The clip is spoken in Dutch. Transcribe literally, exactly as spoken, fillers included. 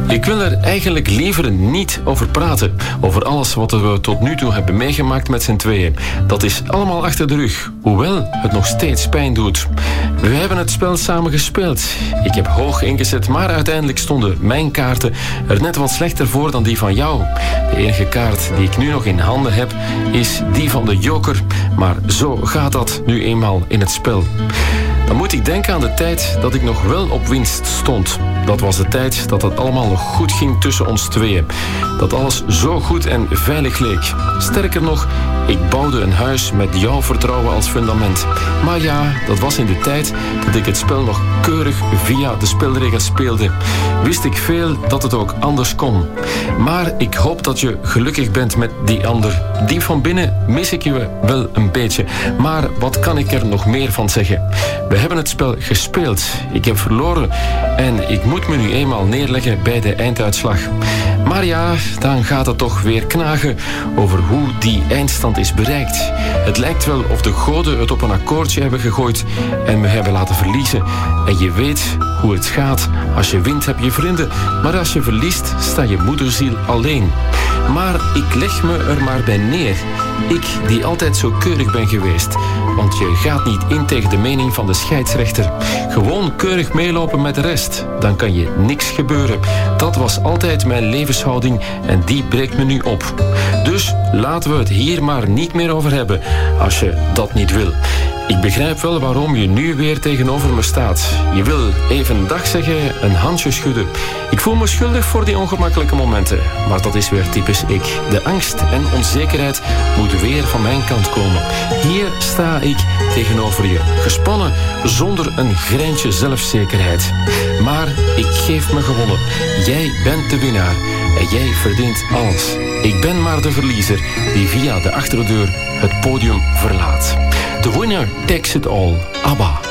Ik wil er eigenlijk liever niet over praten. Over alles wat we tot nu toe hebben meegemaakt met z'n tweeën. Dat is allemaal achter de rug. Hoewel het nog steeds pijn doet. We hebben het spel samen gespeeld. Ik heb hoog ingezet, maar uiteindelijk stonden mijn kaarten er net wat slechter voor dan die van jou. De enige kaart die ik nu nog in handen heb, is die van de joker. Maar zo gaat dat nu eenmaal in het spel. Dan moet ik denken aan de tijd dat ik nog wel op winst stond. Dat was de tijd dat het allemaal nog goed ging tussen ons tweeën. Dat alles zo goed en veilig leek. Sterker nog, ik bouwde een huis met jouw vertrouwen als fundament. Maar ja, dat was in de tijd dat ik het spel nog keurig via de spelregels speelde. Wist ik veel dat het ook anders kon. Maar ik hoop dat je gelukkig bent met die ander. Diep van binnen mis ik je wel een beetje. Maar wat kan ik er nog meer van zeggen? We hebben het spel gespeeld. Ik heb verloren en ik moet me nu eenmaal neerleggen bij de einduitslag. Maar ja, dan gaat het toch weer knagen over hoe die eindstand is bereikt. Het lijkt wel of de goden het op een akkoordje hebben gegooid en me hebben laten verliezen. En je weet hoe het gaat. Als je wint heb je vrienden, maar als je verliest sta je moederziel alleen. Maar ik leg me er maar bij neer. Ik, die altijd zo keurig ben geweest. Want je gaat niet in tegen de mening van de scheidsrechter. Gewoon keurig meelopen met de rest. Dan kan je niks gebeuren. Dat was altijd mijn levenshouding en die breekt me nu op. Dus laten we het hier maar niet meer over hebben, als je dat niet wil. Ik begrijp wel waarom je nu weer tegenover me staat. Je wil even dag zeggen, een handje schudden. Ik voel me schuldig voor die ongemakkelijke momenten. Maar dat is weer typisch ik. De angst en onzekerheid moeten weer van mijn kant komen. Hier sta ik tegenover je. Gespannen, zonder een greintje zelfzekerheid. Maar ik geef me gewonnen. Jij bent de winnaar. En jij verdient alles. Ik ben maar de verliezer die via de achterdeur het podium verlaat. The winner takes it all. ABBA.